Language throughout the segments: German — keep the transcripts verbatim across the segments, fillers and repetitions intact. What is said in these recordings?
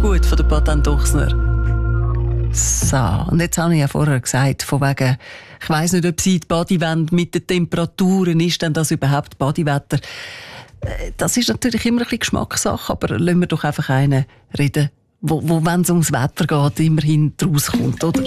gut von der Patente Ochsner. So, und jetzt habe ich ja vorher gesagt, von wegen, ich weiss nicht, ob sie die Badewände mit den Temperaturen ist, denn das überhaupt Badewetter. Das ist natürlich immer ein bisschen Geschmackssache, aber lassen wir doch einfach einen reden, wo, wo wenn es ums Wetter geht, immerhin rauskommt, oder?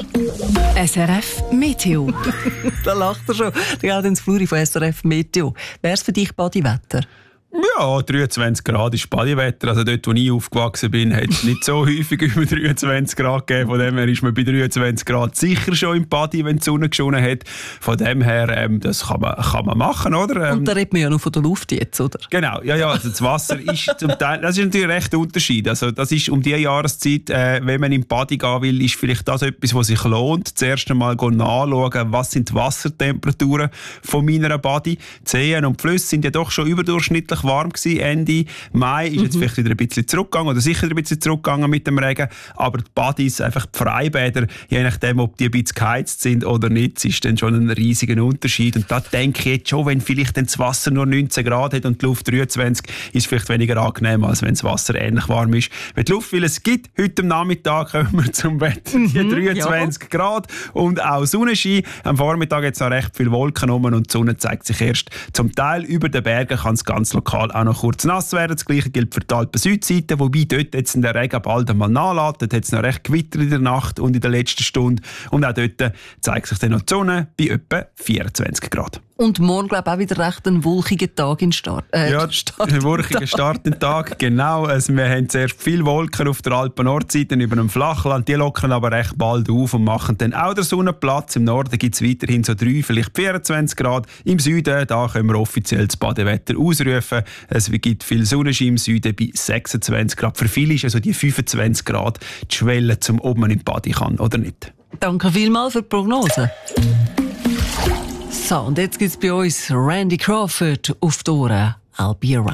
S R F Meteo. Da lacht er schon. Der geht ins Fluri von S R F Meteo. Wär's für dich Badewetter? Ja, dreiundzwanzig Grad ist Badewetter. Also dort, wo ich aufgewachsen bin, hat es nicht so häufig über dreiundzwanzig Grad gegeben. Von dem her ist man bei dreiundzwanzig Grad sicher schon im Badi, wenn die Sonne geschonen hat. Von dem her, ähm, das kann man, kann man machen, oder? Ähm, Und da redet man ja nur von der Luft jetzt, oder? Genau, ja, ja. Also das Wasser ist zum Teil, das ist natürlich recht ein Unterschied. Also das ist um diese Jahreszeit, äh, wenn man im Badi gehen will, ist vielleicht das etwas, was sich lohnt. Zuerst einmal nachschauen, was sind die Wassertemperaturen von meiner Badi. Die Seen und die Flüsse sind ja doch schon überdurchschnittlich warm gewesen. Ende Mai ist jetzt mhm. vielleicht wieder ein bisschen zurückgegangen oder sicher ein bisschen zurückgegangen mit dem Regen, aber die Badis, einfach die Freibäder, je nachdem, ob die ein bisschen geheizt sind oder nicht, ist dann schon ein riesiger Unterschied. Und da denke ich jetzt schon, wenn vielleicht das Wasser nur neunzehn Grad hat und die Luft dreiundzwanzig, ist es vielleicht weniger angenehm, als wenn das Wasser ähnlich warm ist. Wenn die Luft, weil es gibt, heute am Nachmittag kommen wir zum Wetter, mhm, dreiundzwanzig ja. Grad und auch Sonnenschein. Am Vormittag jetzt noch recht viele Wolken rum und die Sonne zeigt sich erst zum Teil über den Bergen, kann es ganz lokal auch noch kurz nass werden. Das Gleiche gilt für die Alpen-Südseite, wobei dort jetzt in der Regen bald einmal nachlässt. Dort hat es noch recht Gewitter in der Nacht und in der letzten Stunde. Und auch dort zeigt sich dann noch die Sonne bei etwa vierundzwanzig Grad. Und morgen, glaube ich, auch wieder recht ein wolkiger Tag in Start. Äh, ja, ein wolkiger Start in Tag, genau. Also wir haben zuerst viele Wolken auf der Alpen-Nordseite über dem Flachland. Die lockern aber recht bald auf und machen dann auch der Sonne Platz. Im Norden gibt es weiterhin so drei, vielleicht vierundzwanzig Grad. Im Süden, da können wir offiziell das Badewetter ausrufen. Es gibt viel Sonnenschein im Süden bei sechsundzwanzig Grad. Für viele ist also die fünfundzwanzig Grad die Schwelle, zum ob man im Badi kann oder nicht. Danke vielmals für die Prognose. So, und jetzt gibt es bei uns Randy Crawford auf die Ohren. I'll be around.